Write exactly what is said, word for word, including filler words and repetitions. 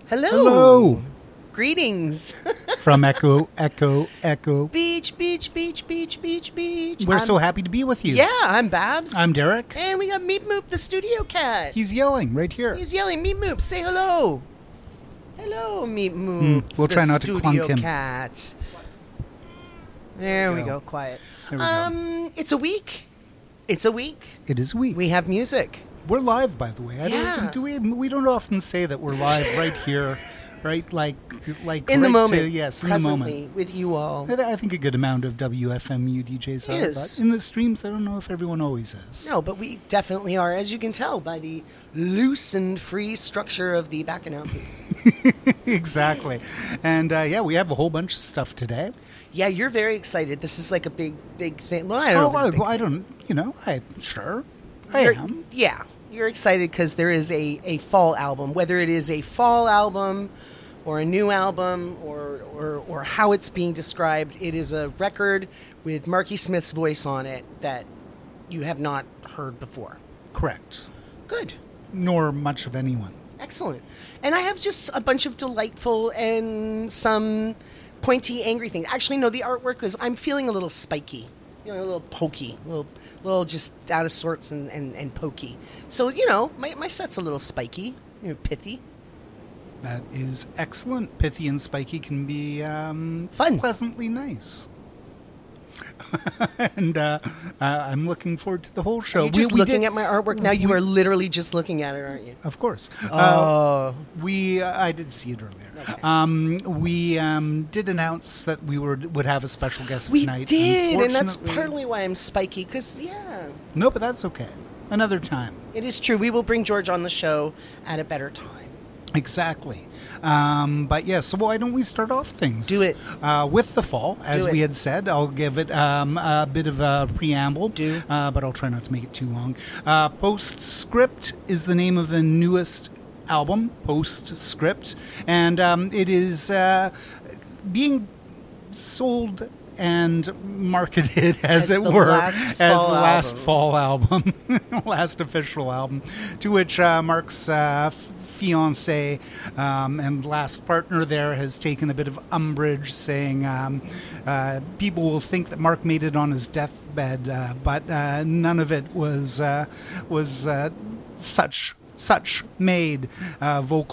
Hello. Hello. Greetings. From Echo, Echo, Echo. Beach, beach, beach, beach, beach, beach. We're I'm, so happy to be with you. Yeah, I'm Babs. I'm Derek. And we got Meep Moop, the studio cat. He's yelling right here. He's yelling, Meep Moop, say hello. Hello, Meep Moop. Mm, we'll the try not to clunk studio him. cat. There we go. go, quiet. There we um, It's a week. It's a week. It is week. We have music. We're live, by the way. I Yeah. don't, do we? We don't often say that we're live right here, right? Like, like In the right moment. To, yes, in the presently, moment. with you all. I I think a good amount of W F M U D Js are. Is. But in the streams, I don't know if everyone always is. No, but we definitely are, as you can tell by the loose and free structure of the back announces. Exactly. And uh, yeah, we have a whole bunch of stuff today. Yeah, you're very excited. This is like a big, big thing. Well, I don't know. if Oh, it's a big well, I thing. don't, you know, I sure. I You're- am. Yeah, you're excited because there is a, a fall album. Whether it is a fall album or a new album or, or, or how it's being described, it is a record with Marky Smith's voice on it that you have not heard before. Correct. Good. Nor much of anyone. Excellent. And I have just a bunch of delightful and some pointy, angry things. Actually, no, the artwork is, I'm feeling a little spiky, you know, a little pokey, a little, little just out of sorts and, and, and pokey. So, you know, my, my set's a little spiky, you know, pithy. That is excellent. Pithy and spiky can be um, Fun. pleasantly nice. and uh, uh, I'm looking forward to the whole show. Are you just we looking did- at my artwork now? You we- are literally just looking at it, aren't you? Of course. Uh, Oh. we uh, I did see it earlier. Okay. Um, we um, did announce that we were would have a special guest We tonight. did, and that's Unfortunately- partly why I'm spiky, because, yeah, No, but that's okay. Another time. it is true. We will bring George on the show at a better time. Exactly. Um, but yeah, so why don't we start off things? Do it. Uh, with the fall, as Do it. we had said. I'll give it um, a bit of a preamble. Do. Uh, but I'll try not to make it too long. Uh, Postscript is the name of the newest album, Postscript. And um, it is uh, being sold and marketed, as, As it the were, last as the fall last album. fall album, last official album, to which uh, Mark's uh, f- fiance um, and last partner there has taken a bit of umbrage, saying um, uh, people will think that Mark made it on his deathbed, uh, but uh, none of it was uh, was uh, such. Such made uh, vocal